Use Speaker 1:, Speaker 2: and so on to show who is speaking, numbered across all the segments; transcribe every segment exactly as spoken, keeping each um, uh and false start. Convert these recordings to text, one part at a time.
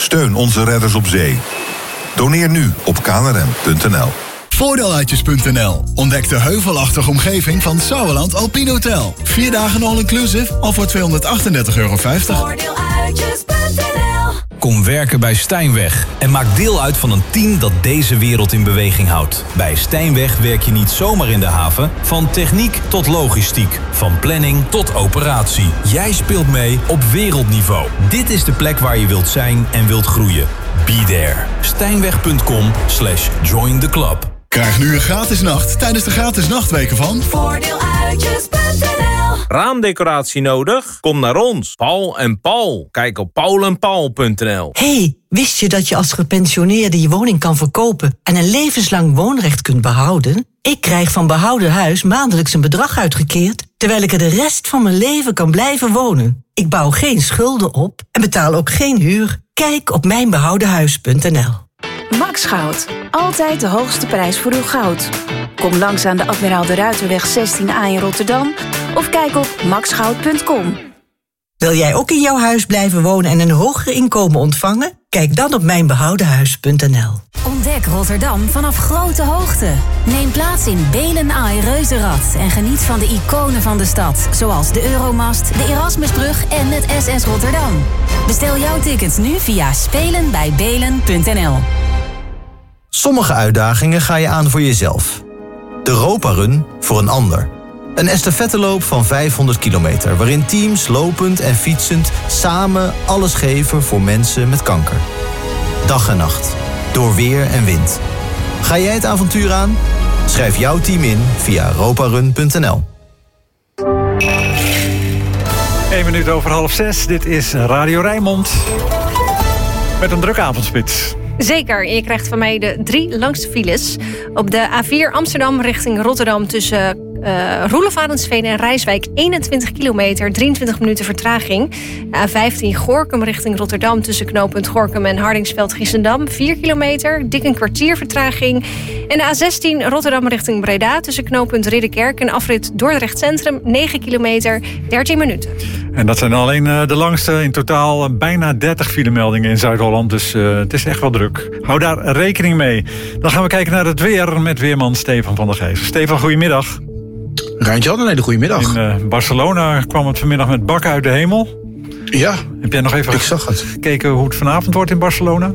Speaker 1: Steun onze redders op zee. Doneer nu op k n r m punt n l.
Speaker 2: Voordeeluitjes punt n l. Ontdek de heuvelachtige omgeving van Sauerland Alpine Hotel. Vier dagen all-inclusive al voor tweehonderdachtendertig euro vijftig.
Speaker 3: Voordeeluitjes punt n l.
Speaker 4: Kom werken bij Stijnweg en maak deel uit van een team dat deze wereld in beweging houdt. Bij Stijnweg werk je niet zomaar in de haven. Van techniek tot logistiek. Van planning tot operatie. Jij speelt mee op wereldniveau. Dit is de plek waar je wilt zijn en wilt groeien. Be there. Stijnweg punt com slash join the club.
Speaker 2: Krijg nu een gratis nacht tijdens de gratis nachtweken van
Speaker 3: Voordeeluitjes punt n l.
Speaker 5: Raamdecoratie nodig? Kom naar ons. Paul en Paul. Kijk op paul en paul punt n l.
Speaker 6: Hey, wist je dat je als gepensioneerde je woning kan verkopen en een levenslang woonrecht kunt behouden? Ik krijg van Behouden Huis maandelijks een bedrag uitgekeerd, terwijl ik er de rest van mijn leven kan blijven wonen. Ik bouw geen schulden op en betaal ook geen huur. Kijk op mijn behouden huis punt n l.
Speaker 7: Max Goud. Altijd de hoogste prijs voor uw goud. Kom langs aan de Admiraal de Ruiterweg zestien A in Rotterdam of kijk op max goud punt com.
Speaker 6: Wil jij ook in jouw huis blijven wonen en een hoger inkomen ontvangen? Kijk dan op mijn behouden huis punt n l.
Speaker 8: Ontdek Rotterdam vanaf grote hoogte. Neem plaats in Belen Ai Reuzenrad en geniet van de iconen van de stad, zoals de Euromast, de Erasmusbrug en het S S Rotterdam. Bestel jouw tickets nu via spelen bij belen punt n l.
Speaker 9: Sommige uitdagingen ga je aan voor jezelf. De Europa Run voor een ander. Een estafetteloop van vijfhonderd kilometer... waarin teams lopend en fietsend samen alles geven voor mensen met kanker. Dag en nacht. Door weer en wind. Ga jij het avontuur aan? Schrijf jouw team in via europarun punt n l.
Speaker 10: Eén minuut over half zes. Dit is Radio Rijnmond. Met een drukke avondspits.
Speaker 11: Zeker, je krijgt van mij de drie langste files. Op de A vier Amsterdam richting Rotterdam tussen uh, Roelofarensveen en Rijswijk eenentwintig kilometer, drieëntwintig minuten vertraging. De A vijftien Gorinchem richting Rotterdam tussen knooppunt Gorinchem en Hardingsveld-Giessendam vier kilometer, dik een kwartier vertraging. En de A zestien Rotterdam richting Breda tussen knooppunt Ridderkerk en afrit Dordrecht Centrum negen kilometer, dertien minuten.
Speaker 10: En dat zijn alleen de langste. In totaal bijna dertig filemeldingen in Zuid-Holland. Dus uh, het is echt wel druk. Hou daar rekening mee. Dan gaan we kijken naar het weer met weerman Stefan van der Geest. Stefan, goedemiddag.
Speaker 12: Rijntje, een hele goedemiddag.
Speaker 10: In uh, Barcelona kwam het vanmiddag met bakken uit de hemel.
Speaker 12: Ja,
Speaker 10: heb jij nog even
Speaker 12: ik zag het.
Speaker 10: gekeken hoe het vanavond wordt in Barcelona?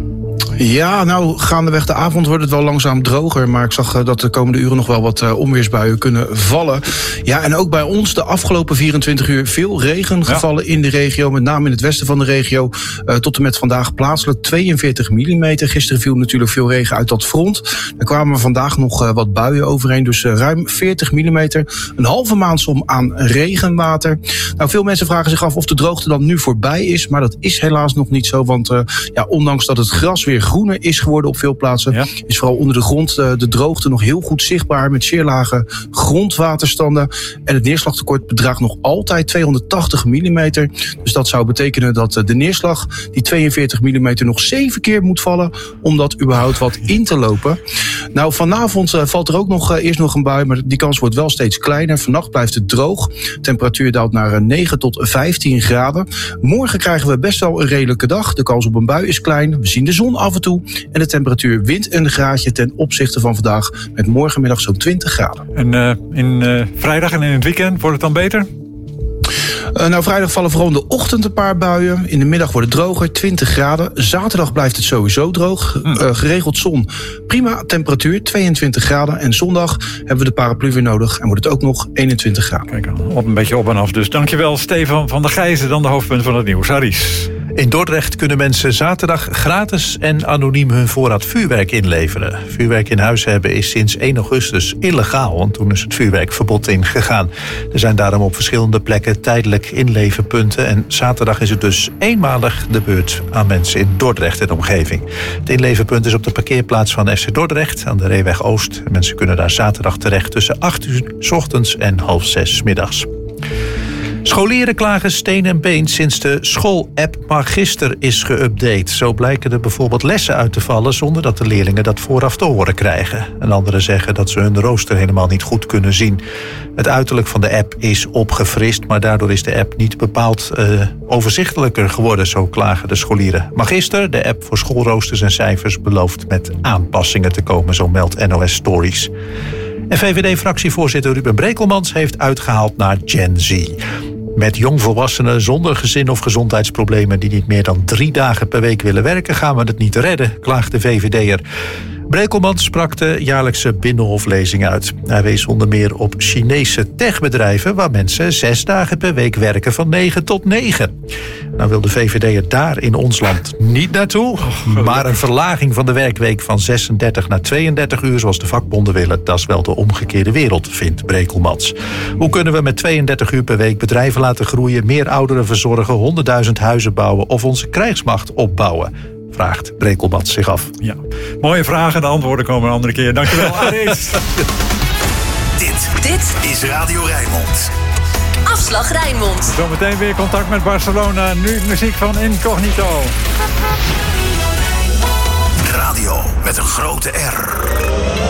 Speaker 12: Ja, nou, gaandeweg de avond wordt het wel langzaam droger. Maar ik zag uh, dat de komende uren nog wel wat uh, onweersbuien kunnen vallen. Ja, en ook bij ons de afgelopen vierentwintig uur veel regen gevallen ja. in de regio. Met name in het westen van de regio. Uh, tot en met vandaag plaatselijk tweeënveertig millimeter. Gisteren viel natuurlijk veel regen uit dat front. Er kwamen vandaag nog uh, wat buien overheen. Dus uh, ruim veertig millimeter. Een halve maandsom aan regenwater. Nou, veel mensen vragen zich af of de droogte dan nu voorbij is. Maar dat is helaas nog niet zo. Want uh, ja, ondanks dat het gras weer groener is geworden op veel plaatsen, ja. is vooral onder de grond uh, de droogte nog heel goed zichtbaar met zeer lage grondwaterstanden. En het neerslagtekort bedraagt nog altijd tweehonderdtachtig millimeter. Dus dat zou betekenen dat uh, de neerslag, die tweeënveertig millimeter, nog zeven keer moet vallen om dat überhaupt wat in te lopen. Nou, vanavond uh, valt er ook nog uh, eerst nog een bui, maar die kans wordt wel steeds kleiner. Vannacht blijft het droog. De temperatuur daalt naar uh, negen tot vijftien graden. Morgen krijgen we best wel een redelijke dag. De kans op een bui is klein. We zien de zon af en toe. En de temperatuur wint een graadje ten opzichte van vandaag. Met morgenmiddag zo'n twintig graden.
Speaker 10: En uh, in uh, vrijdag en in het weekend wordt het dan beter?
Speaker 12: Uh, nou, vrijdag vallen vooral in de ochtend een paar buien. In de middag wordt het droger, twintig graden. Zaterdag blijft het sowieso droog. Uh, geregeld zon. Prima temperatuur, tweeëntwintig graden. En zondag hebben we de paraplu weer nodig. En wordt het ook nog eenentwintig graden.
Speaker 10: Kijk, op een beetje op en af. Dus dankjewel, Stefan van der Gijzen. Dan de hoofdpunt van het nieuws. Aries.
Speaker 13: In Dordrecht kunnen mensen zaterdag gratis en anoniem hun voorraad vuurwerk inleveren. Vuurwerk in huis hebben is sinds één augustus illegaal, want toen is het vuurwerkverbod ingegaan. Er zijn daarom op verschillende plekken tijdelijk inleverpunten en zaterdag is het dus eenmalig de beurt aan mensen in Dordrecht en omgeving. Het inleverpunt is op de parkeerplaats van F C Dordrecht aan de Reeweg Oost. Mensen kunnen daar zaterdag terecht tussen acht uur 's ochtends en half zes 's middags. Scholieren klagen steen en been sinds de school-app Magister is geüpdate. Zo blijken er bijvoorbeeld lessen uit te vallen zonder dat de leerlingen dat vooraf te horen krijgen. En anderen zeggen dat ze hun rooster helemaal niet goed kunnen zien. Het uiterlijk van de app is opgefrist, maar daardoor is de app niet bepaald uh, overzichtelijker geworden, zo klagen de scholieren. Magister, de app voor schoolroosters en cijfers, belooft met aanpassingen te komen, zo meldt N O S Stories. En V V D-fractievoorzitter Ruben Brekelmans heeft uitgehaald naar Gen Z. Met jongvolwassenen zonder gezin of gezondheidsproblemen die niet meer dan drie dagen per week willen werken, gaan we het niet redden, klaagt de V V D'er. Brekelmans sprak de jaarlijkse Binnenhoflezing uit. Hij wees onder meer op Chinese techbedrijven waar mensen zes dagen per week werken van negen tot negen. Nou wil de V V D'er daar in ons land niet naartoe. Maar een verlaging van de werkweek van zesendertig naar tweeëndertig uur zoals de vakbonden willen, dat is wel de omgekeerde wereld, vindt Brekelmans. Hoe kunnen we met tweeëndertig uur per week bedrijven laten groeien, meer ouderen verzorgen, honderdduizend huizen bouwen of onze krijgsmacht opbouwen? Vraagt Brekelmans zich af.
Speaker 10: Ja, mooie vragen, de antwoorden komen een andere keer. Dankjewel, Aris.
Speaker 14: Dit, dit is Radio Rijnmond. Afslag Rijnmond.
Speaker 10: Zometeen weer contact met Barcelona. Nu muziek van Incognito.
Speaker 14: Radio met een grote R.